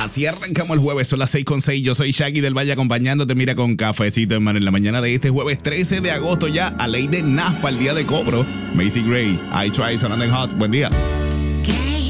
Así arrancamos el jueves, son las 6:06. Yo soy Shaggy del Valle acompañándote, mira, con cafecito, hermano, en la mañana de este jueves 13 de agosto, ya a ley de Naspa, el día de cobro. Macy Gray, I Try, sonando en Hot. Buen día. ¿Qué?